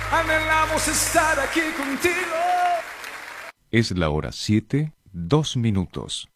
Anhelamos estar aquí contigo. Es la hora 7, 2 minutos.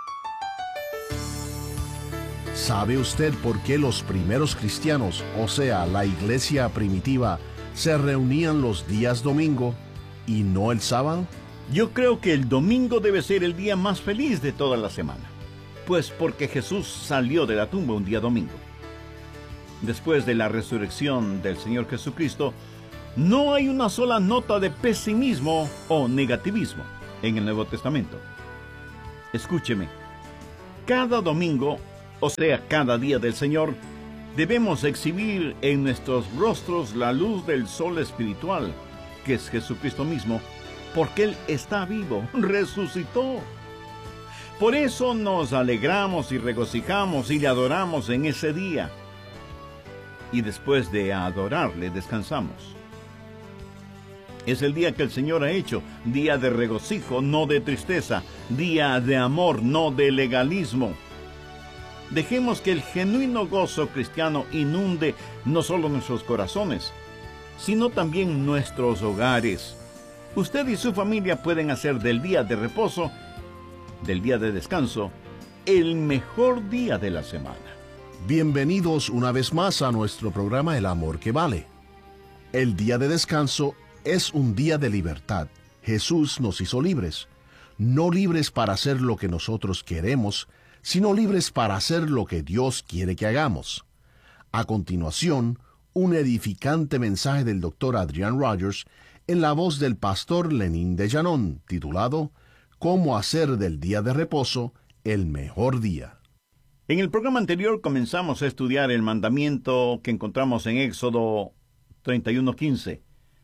¿Sabe usted por qué los primeros cristianos, o sea, la iglesia primitiva, se reunían los días domingo y no el sábado? Yo creo que el domingo debe ser el día más feliz de toda la semana, pues porque Jesús salió de la tumba un día domingo. Después de la resurrección del Señor Jesucristo, no hay una sola nota de pesimismo o negativismo en el Nuevo Testamento. Escúcheme, cada domingo, o sea, cada día del Señor, debemos exhibir en nuestros rostros la luz del sol espiritual, que es Jesucristo mismo, porque Él está vivo, resucitó. Por eso nos alegramos y regocijamos y le adoramos en ese día. Y después de adorarle, descansamos. Es el día que el Señor ha hecho, día de regocijo, no de tristeza, día de amor, no de legalismo. Dejemos que el genuino gozo cristiano inunde no solo nuestros corazones, sino también nuestros hogares. Usted y su familia pueden hacer del día de reposo, del día de descanso, el mejor día de la semana. Bienvenidos una vez más a nuestro programa El Amor que Vale. El día de descanso es un día de libertad. Jesús nos hizo libres. No libres para hacer lo que nosotros queremos, sino libres para hacer lo que Dios quiere que hagamos. A continuación, un edificante mensaje del Dr. Adrian Rogers en la voz del pastor Lenín de Llanón, titulado «Cómo hacer del día de reposo el mejor día». En el programa anterior comenzamos a estudiar el mandamiento que encontramos en Éxodo 31:15.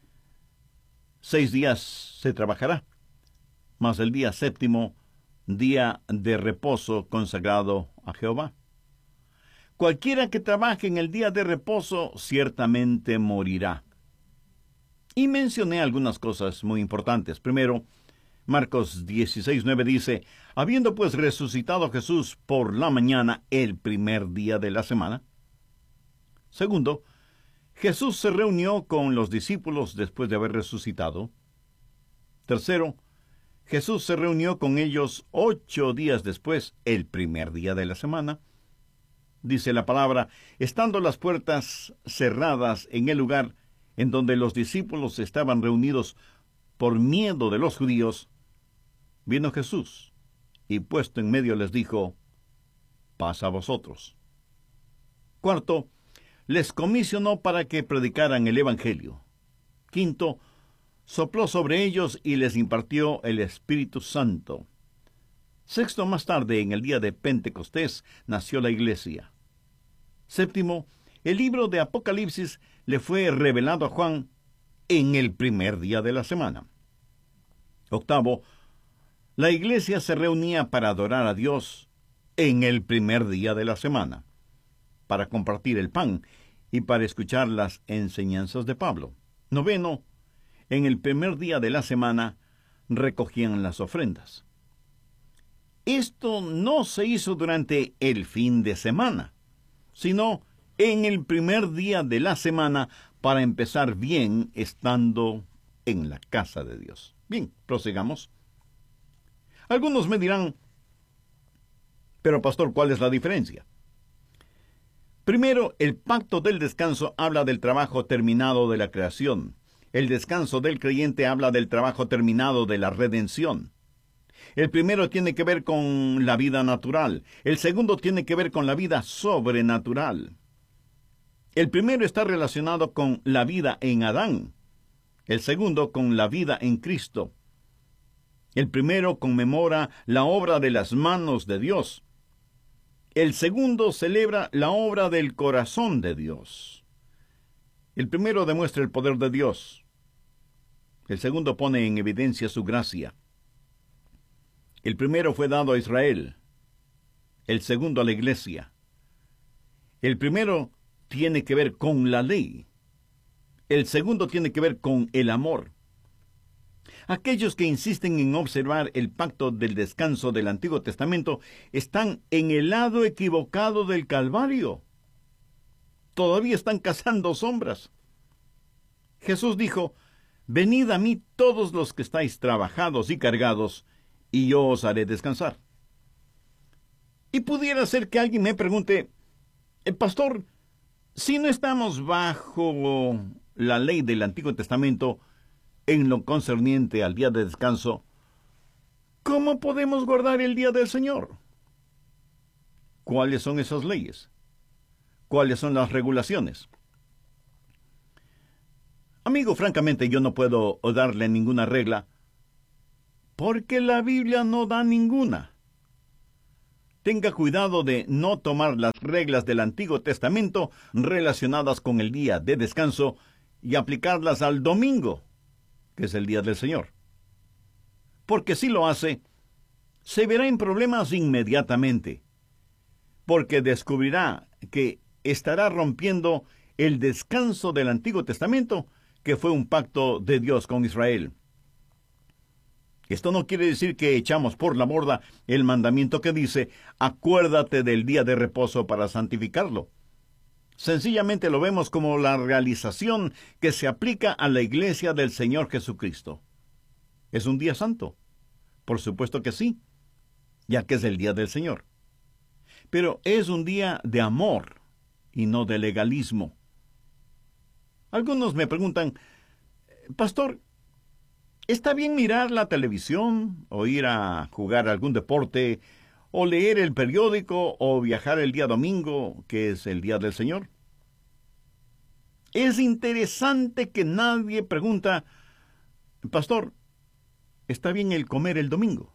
6 días se trabajará, mas el día séptimo, día de reposo consagrado a Jehová. Cualquiera que trabaje en el día de reposo ciertamente morirá. Y mencioné algunas cosas muy importantes. Primero, Marcos 16:9 dice, habiendo pues resucitado Jesús por la mañana el primer día de la semana. Segundo, Jesús se reunió con los discípulos después de haber resucitado. Tercero, Jesús se reunió con ellos 8 días después, el primer día de la semana. Dice la palabra, estando las puertas cerradas en el lugar en donde los discípulos estaban reunidos por miedo de los judíos, vino Jesús y puesto en medio les dijo, paz a vosotros. Cuarto, les comisionó para que predicaran el Evangelio. Quinto, sopló sobre ellos y les impartió el Espíritu Santo. Sexto, más tarde, en el día de Pentecostés, nació la iglesia. Séptimo, el libro de Apocalipsis le fue revelado a Juan en el primer día de la semana. Octavo, la iglesia se reunía para adorar a Dios en el primer día de la semana, para compartir el pan y para escuchar las enseñanzas de Pablo. Noveno, en el primer día de la semana recogían las ofrendas. Esto no se hizo durante el fin de semana, sino en el primer día de la semana para empezar bien estando en la casa de Dios. Bien, prosigamos. Algunos me dirán, pero pastor, ¿cuál es la diferencia? Primero, el pacto del descanso habla del trabajo terminado de la creación. El descanso del creyente habla del trabajo terminado de la redención. El primero tiene que ver con la vida natural. El segundo tiene que ver con la vida sobrenatural. El primero está relacionado con la vida en Adán. El segundo con la vida en Cristo. El primero conmemora la obra de las manos de Dios. El segundo celebra la obra del corazón de Dios. El primero demuestra el poder de Dios. El segundo pone en evidencia su gracia. El primero fue dado a Israel. El segundo a la iglesia. El primero tiene que ver con la ley. El segundo tiene que ver con el amor. Aquellos que insisten en observar el pacto del descanso del Antiguo Testamento están en el lado equivocado del Calvario. Todavía están cazando sombras. Jesús dijo, «Venid a mí todos los que estáis trabajados y cargados, y yo os haré descansar». Y pudiera ser que alguien me pregunte, «Pastor, si no estamos bajo la ley del Antiguo Testamento en lo concerniente al día de descanso, ¿cómo podemos guardar el día del Señor?». ¿Cuáles son esas leyes? ¿Cuáles son las regulaciones? Amigo, francamente yo no puedo darle ninguna regla, porque la Biblia no da ninguna. Tenga cuidado de no tomar las reglas del Antiguo Testamento relacionadas con el día de descanso y aplicarlas al domingo, que es el día del Señor. Porque si lo hace, se verá en problemas inmediatamente, porque descubrirá que estará rompiendo el descanso del Antiguo Testamento, que fue un pacto de Dios con Israel. Esto no quiere decir que echamos por la borda el mandamiento que dice, acuérdate del día de reposo para santificarlo. Sencillamente lo vemos como la realización que se aplica a la iglesia del Señor Jesucristo. ¿Es un día santo? Por supuesto que sí, ya que es el día del Señor. Pero es un día de amor y no de legalismo. Algunos me preguntan, «Pastor, ¿está bien mirar la televisión, o ir a jugar algún deporte, o leer el periódico, o viajar el día domingo, que es el día del Señor?». Es interesante que nadie pregunta, «Pastor, ¿está bien el comer el domingo?».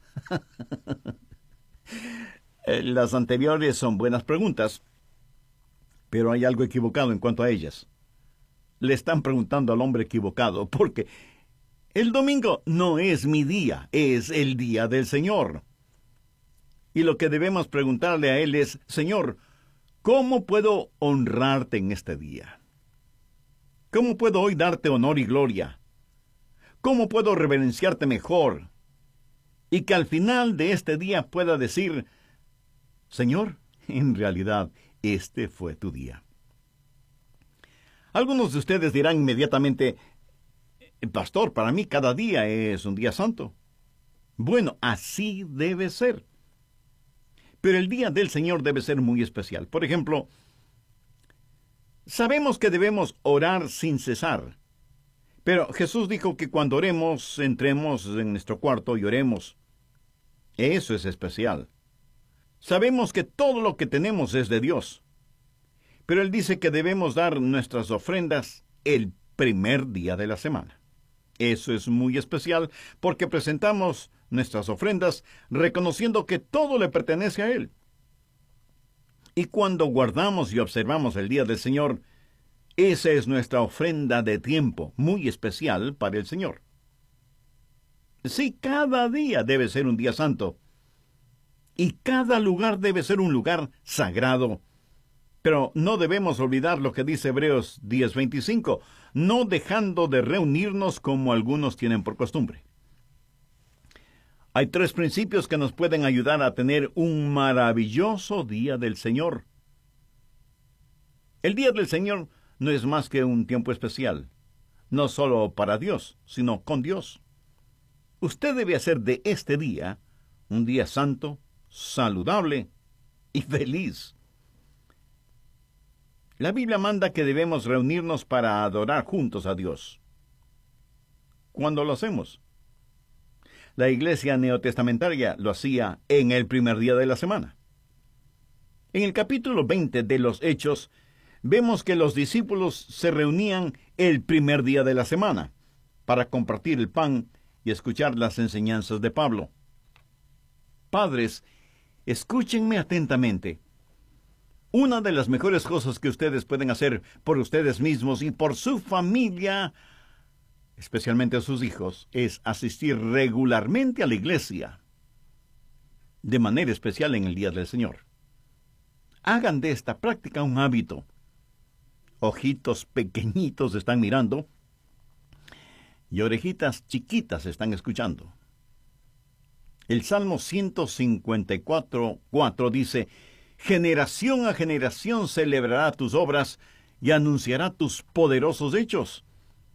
Las anteriores son buenas preguntas, pero hay algo equivocado en cuanto a ellas. Le están preguntando al hombre equivocado, porque el domingo no es mi día, es el día del Señor. Y lo que debemos preguntarle a Él es, «Señor, ¿cómo puedo honrarte en este día? ¿Cómo puedo hoy darte honor y gloria? ¿Cómo puedo reverenciarte mejor? Y que al final de este día pueda decir, Señor, en realidad, este fue tu día». Algunos de ustedes dirán inmediatamente, «Pastor, para mí cada día es un día santo». Bueno, así debe ser. Pero el día del Señor debe ser muy especial. Por ejemplo, sabemos que debemos orar sin cesar. Pero Jesús dijo que cuando oremos, entremos en nuestro cuarto y oremos. Eso es especial. Sabemos que todo lo que tenemos es de Dios. Pero Él dice que debemos dar nuestras ofrendas el primer día de la semana. Eso es muy especial porque presentamos nuestras ofrendas reconociendo que todo le pertenece a Él. Y cuando guardamos y observamos el día del Señor, esa es nuestra ofrenda de tiempo, muy especial para el Señor. Sí, cada día debe ser un día santo. Y cada lugar debe ser un lugar sagrado. Pero no debemos olvidar lo que dice Hebreos 10:25, no dejando de reunirnos como algunos tienen por costumbre. Hay 3 principios que nos pueden ayudar a tener un maravilloso día del Señor. El día del Señor no es más que un tiempo especial, no solo para Dios, sino con Dios. Usted debe hacer de este día un día santo, saludable y feliz. La Biblia manda que debemos reunirnos para adorar juntos a Dios. ¿Cuándo lo hacemos? La iglesia neotestamentaria lo hacía en el primer día de la semana. En el capítulo 20 de los Hechos, vemos que los discípulos se reunían el primer día de la semana para compartir el pan y escuchar las enseñanzas de Pablo. Padres, escúchenme atentamente. Una de las mejores cosas que ustedes pueden hacer por ustedes mismos y por su familia, especialmente a sus hijos, es asistir regularmente a la iglesia, de manera especial en el día del Señor. Hagan de esta práctica un hábito. Ojitos pequeñitos están mirando y orejitas chiquitas están escuchando. El Salmo 154:4 dice, generación a generación celebrará tus obras y anunciará tus poderosos hechos.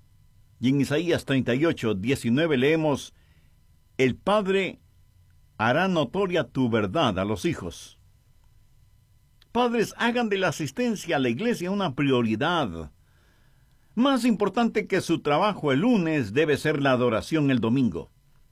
Y en Isaías 38:19 leemos: el Padre hará notoria tu verdad a los hijos. Padres, hagan de la asistencia a la iglesia una prioridad. Más importante que su trabajo el lunes debe ser la adoración el domingo.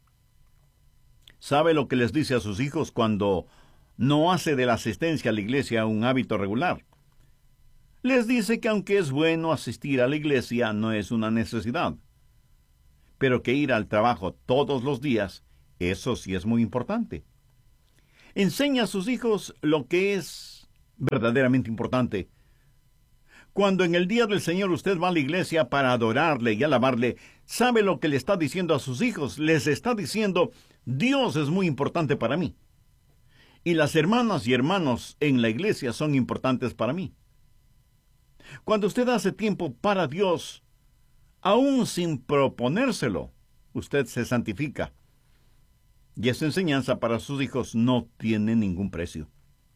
¿Sabe lo que les dice a sus hijos cuando no hace de la asistencia a la iglesia un hábito regular? Les dice que aunque es bueno asistir a la iglesia, no es una necesidad. Pero que ir al trabajo todos los días, eso sí es muy importante. Enseña a sus hijos lo que es verdaderamente importante. Cuando en el día del Señor usted va a la iglesia para adorarle y alabarle, ¿sabe lo que le está diciendo a sus hijos? Les está diciendo: Dios es muy importante para mí. Y las hermanas y hermanos en la iglesia son importantes para mí. Cuando usted hace tiempo para Dios, aún sin proponérselo, usted se santifica. Y esa enseñanza para sus hijos no tiene ningún precio.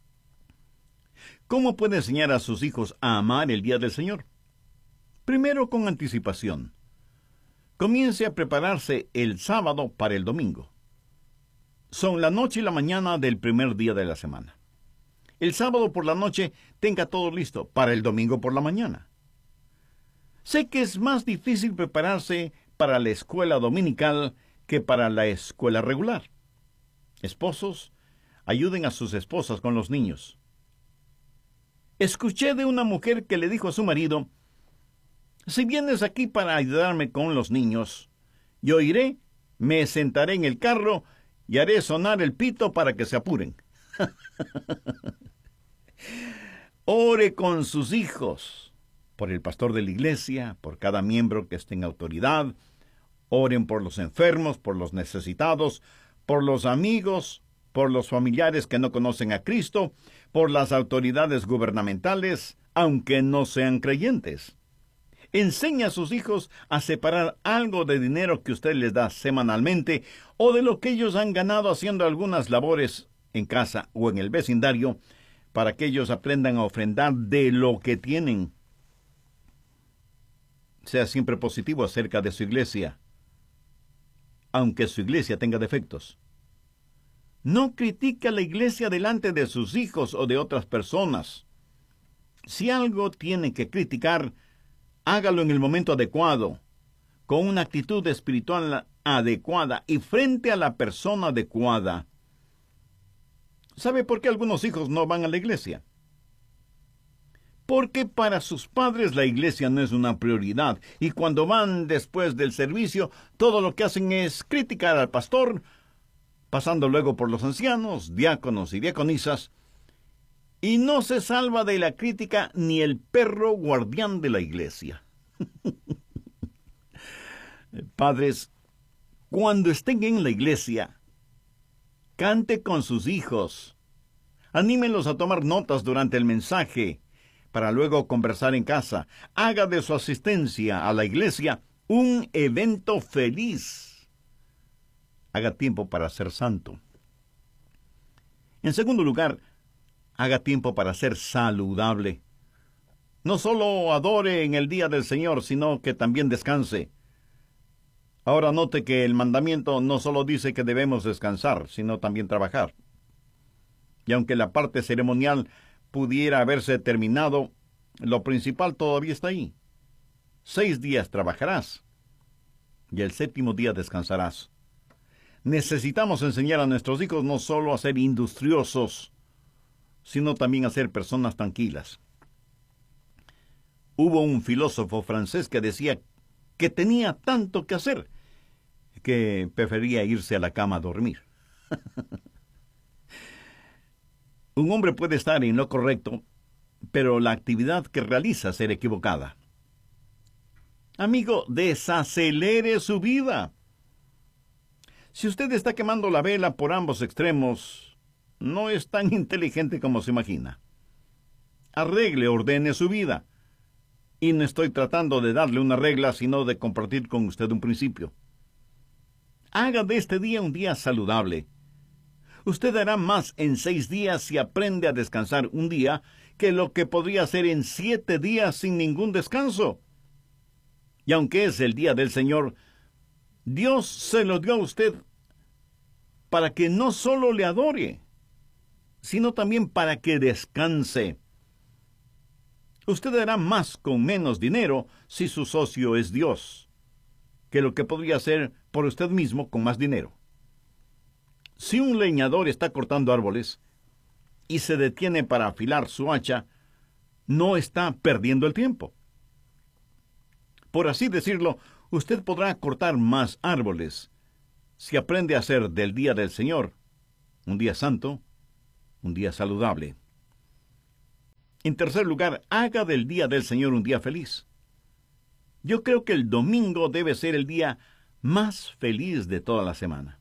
¿Cómo puede enseñar a sus hijos a amar el día del Señor? Primero, con anticipación. Comience a prepararse el sábado para el domingo. Son la noche y la mañana del primer día de la semana. El sábado por la noche tenga todo listo para el domingo por la mañana. Sé que es más difícil prepararse para la escuela dominical que para la escuela regular. Esposos, ayuden a sus esposas con los niños. Escuché de una mujer que le dijo a su marido: si vienes aquí para ayudarme con los niños, yo iré, me sentaré en el carro y haré sonar el pito para que se apuren. Ore con sus hijos, por el pastor de la iglesia, por cada miembro que esté en autoridad. Oren por los enfermos, por los necesitados, por los amigos, por los familiares que no conocen a Cristo, por las autoridades gubernamentales, aunque no sean creyentes. Enseña a sus hijos a separar algo de dinero que usted les da semanalmente o de lo que ellos han ganado haciendo algunas labores en casa o en el vecindario, para que ellos aprendan a ofrendar de lo que tienen. Sea siempre positivo acerca de su iglesia, aunque su iglesia tenga defectos. No critique a la iglesia delante de sus hijos o de otras personas. Si algo tiene que criticar, hágalo en el momento adecuado, con una actitud espiritual adecuada y frente a la persona adecuada. ¿Sabe por qué algunos hijos no van a la iglesia? Porque para sus padres la iglesia no es una prioridad, y cuando van después del servicio, todo lo que hacen es criticar al pastor, pasando luego por los ancianos, diáconos y diaconisas, y no se salva de la crítica ni el perro guardián de la iglesia. Padres, cuando estén en la iglesia, cante con sus hijos, anímenlos a tomar notas durante el mensaje, para luego conversar en casa. Haga de su asistencia a la iglesia un evento feliz. Haga tiempo para ser santo. En segundo lugar, haga tiempo para ser saludable. No solo adore en el día del Señor, sino que también descanse. Ahora note que el mandamiento no solo dice que debemos descansar, sino también trabajar. Y aunque la parte ceremonial pudiera haberse terminado, lo principal todavía está ahí. 6 días trabajarás y el 7º día descansarás. Necesitamos enseñar a nuestros hijos no solo a ser industriosos, sino también a ser personas tranquilas. Hubo un filósofo francés que decía que tenía tanto que hacer que prefería irse a la cama a dormir. Un hombre puede estar en lo correcto, pero la actividad que realiza ser equivocada. Amigo, desacelere su vida. Si usted está quemando la vela por ambos extremos, no es tan inteligente como se imagina. Arregle, ordene su vida. Y no estoy tratando de darle una regla, sino de compartir con usted un principio. Haga de este día un día saludable. Usted hará más en 6 días si aprende a descansar un día que lo que podría hacer en 7 días sin ningún descanso. Y aunque es el día del Señor, Dios se lo dio a usted para que no solo le adore, sino también para que descanse. Usted hará más con menos dinero si su socio es Dios, que lo que podría hacer por usted mismo con más dinero. Si un leñador está cortando árboles y se detiene para afilar su hacha, no está perdiendo el tiempo. Por así decirlo, usted podrá cortar más árboles si aprende a hacer del día del Señor un día santo, un día saludable. En tercer lugar, haga del día del Señor un día feliz. Yo creo que el domingo debe ser el día más feliz de toda la semana.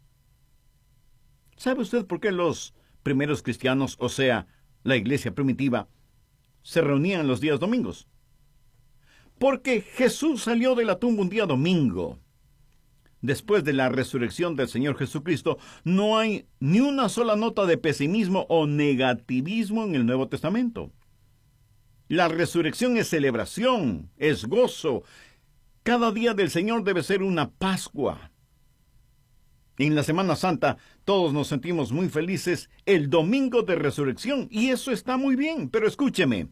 ¿Sabe usted por qué los primeros cristianos, o sea, la iglesia primitiva, se reunían los días domingos? Porque Jesús salió de la tumba un día domingo. Después de la resurrección del Señor Jesucristo, no hay ni una sola nota de pesimismo o negativismo en el Nuevo Testamento. La resurrección es celebración, es gozo. Cada día del Señor debe ser una Pascua. En la Semana Santa todos nos sentimos muy felices el domingo de resurrección, y eso está muy bien, pero escúcheme.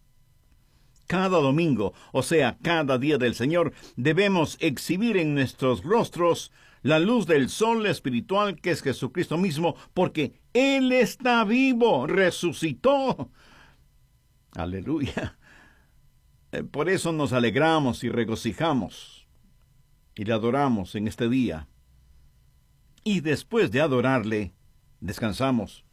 Cada domingo, o sea, cada día del Señor, debemos exhibir en nuestros rostros la luz del sol espiritual que es Jesucristo mismo, porque Él está vivo, resucitó. Aleluya. Por eso nos alegramos y regocijamos y le adoramos en este día. Y después de adorarle, descansamos.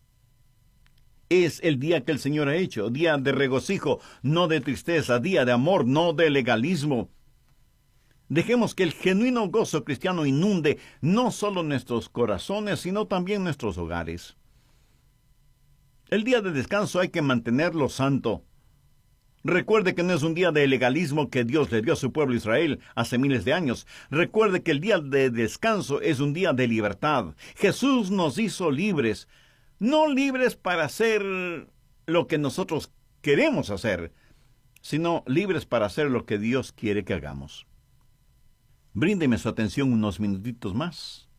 Es el día que el Señor ha hecho, día de regocijo, no de tristeza, día de amor, no de legalismo. Dejemos que el genuino gozo cristiano inunde no solo nuestros corazones, sino también nuestros hogares. El día de descanso hay que mantenerlo santo. Recuerde que no es un día de legalismo que Dios le dio a su pueblo Israel hace miles de años. Recuerde que el día de descanso es un día de libertad. Jesús nos hizo libres. No libres para hacer lo que nosotros queremos hacer, sino libres para hacer lo que Dios quiere que hagamos. Bríndeme su atención unos minutitos más.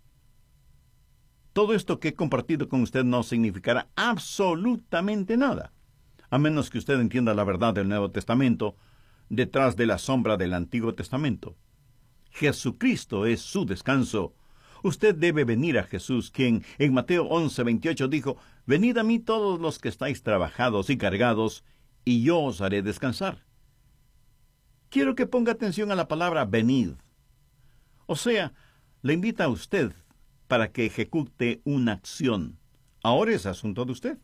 Todo esto que he compartido con usted no significará absolutamente nada, a menos que usted entienda la verdad del Nuevo Testamento detrás de la sombra del Antiguo Testamento. Jesucristo es su descanso. Usted debe venir a Jesús, quien en Mateo 11:28 dijo: «Venid a mí todos los que estáis trabajados y cargados, y yo os haré descansar». Quiero que ponga atención a la palabra venid. O sea, le invita a usted para que ejecute una acción. Ahora es asunto de usted.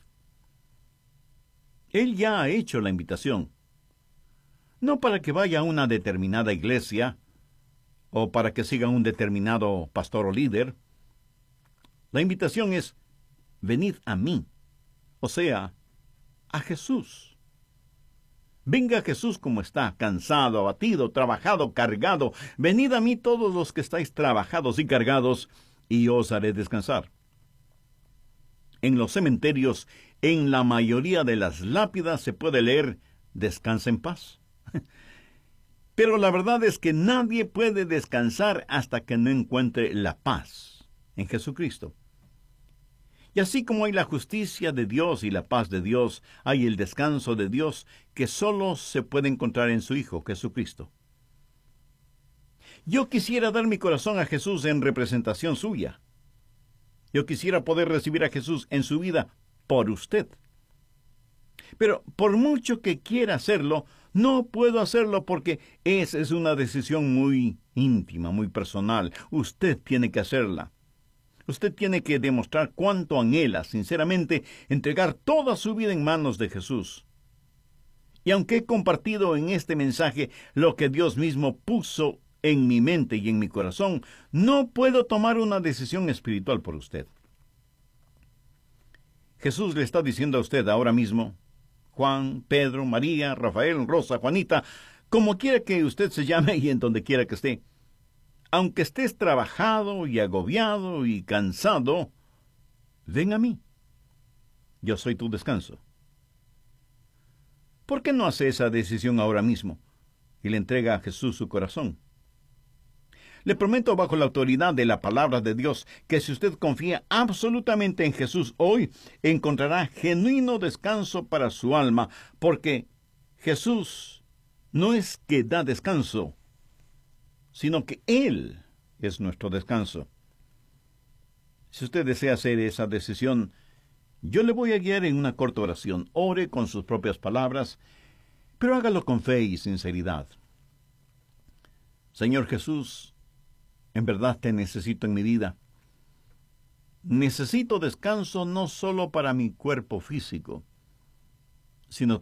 Él ya ha hecho la invitación. No para que vaya a una determinada iglesia, o para que siga un determinado pastor o líder. La invitación es: venid a mí, o sea, a Jesús. Venga a Jesús como está, cansado, abatido, trabajado, cargado. Venid a mí todos los que estáis trabajados y cargados, y yo os haré descansar. En los cementerios, en la mayoría de las lápidas se puede leer: descansa en paz. Pero la verdad es que nadie puede descansar hasta que no encuentre la paz en Jesucristo. Y así como hay la justicia de Dios y la paz de Dios, hay el descanso de Dios que solo se puede encontrar en su Hijo, Jesucristo. Yo quisiera dar mi corazón a Jesús en representación suya. Yo quisiera poder recibir a Jesús en su vida por usted. Pero por mucho que quiera hacerlo, no puedo hacerlo porque esa es una decisión muy íntima, muy personal. Usted tiene que hacerla. Usted tiene que demostrar cuánto anhela, sinceramente, entregar toda su vida en manos de Jesús. Y aunque he compartido en este mensaje lo que Dios mismo puso en mi mente y en mi corazón, no puedo tomar una decisión espiritual por usted. Jesús le está diciendo a usted ahora mismo: Juan, Pedro, María, Rafael, Rosa, Juanita, como quiera que usted se llame y en donde quiera que esté, aunque estés trabajado y agobiado y cansado, ven a mí. Yo soy tu descanso. ¿Por qué no hace esa decisión ahora mismo? y le entrega a Jesús su corazón. Le prometo bajo la autoridad de la palabra de Dios que si usted confía absolutamente en Jesús hoy, encontrará genuino descanso para su alma, porque Jesús no es que da descanso, sino que Él es nuestro descanso. Si usted desea hacer esa decisión, yo le voy a guiar en una corta oración. Ore con sus propias palabras, pero hágalo con fe y sinceridad. Señor Jesús, en verdad te necesito en mi vida. Necesito descanso no solo para mi cuerpo físico, sino